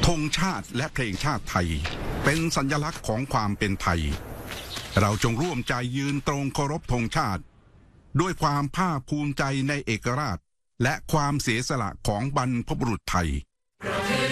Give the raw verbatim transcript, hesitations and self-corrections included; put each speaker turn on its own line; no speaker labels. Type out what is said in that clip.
ธงชาติและเพลงชาติไทยเป็นสัญลักษณ์ของความเป็นไทยเราจงร่วมใจยืนตรงเคารพธงชาติด้วยความภาคภูมิใจในเอกราชและความเสียสละของบรรพบุรุษไทย